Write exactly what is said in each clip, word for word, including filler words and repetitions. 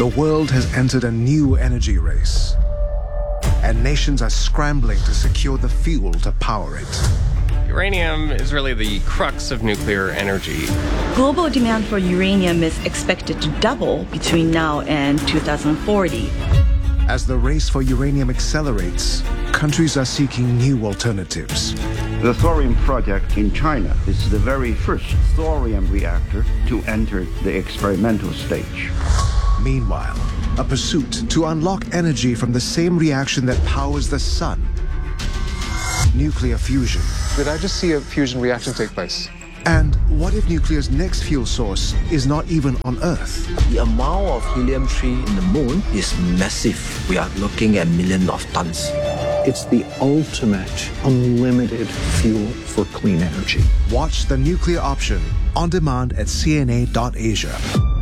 The world has entered a new energy race, and nations are scrambling to secure the fuel to power it. Uranium is really the crux of nuclear energy. Global demand for uranium is expected to double between now and two thousand forty. As the race for uranium accelerates, countries are seeking new alternatives. The thorium project in China is the very first thorium reactor to enter the experimental stage. Meanwhile, a pursuit to unlock energy from the same reaction that powers the sun. Nuclear fusion. Did I just see a fusion reaction take place? And what if nuclear's next fuel source is not even on Earth? The amount of helium three in the moon is massive. We are looking at millions of tons. It's the ultimate unlimited fuel for clean energy. Watch The Nuclear Option on demand at C N A dot Asia.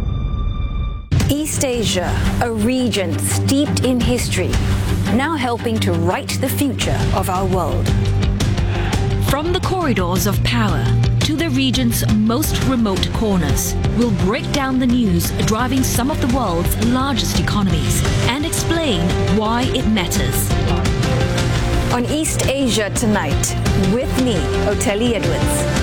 East Asia, a region steeped in history, now helping to write the future of our world. From the corridors of power to the region's most remote corners, we'll break down the news driving some of the world's largest economies and explain why it matters. On East Asia Tonight, with me, Oteli Edwards.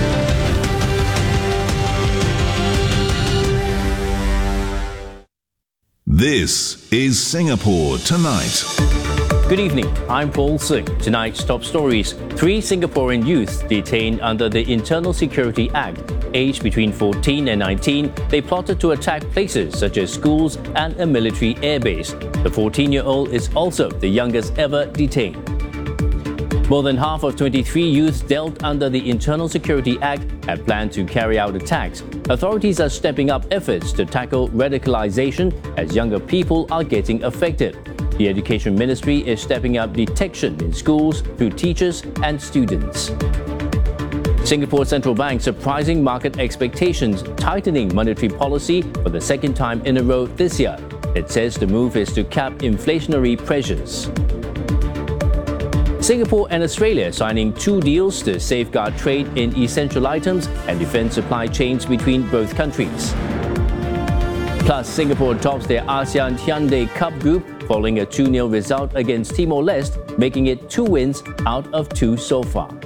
This is Singapore Tonight. Good evening, I'm Paul Singh. Tonight's top stories. Three Singaporean youths detained under the Internal Security Act. Aged between fourteen and nineteen, they plotted to attack places such as schools and a military airbase. The fourteen-year-old is also the youngest ever detained. More than half of twenty-three youths dealt under the Internal Security Act had planned to carry out attacks. Authorities are stepping up efforts to tackle radicalization as younger people are getting affected. The Education Ministry is stepping up detection in schools through teachers and students. Singapore Central Bank surprising market expectations, tightening monetary policy for the second time in a row this year. It says the move is to cap inflationary pressures. Singapore and Australia signing two deals to safeguard trade in essential items and defend supply chains between both countries. Plus, Singapore tops their ASEAN Hyundai Cup group following a two nil result against Timor-Leste, making it two wins out of two so far.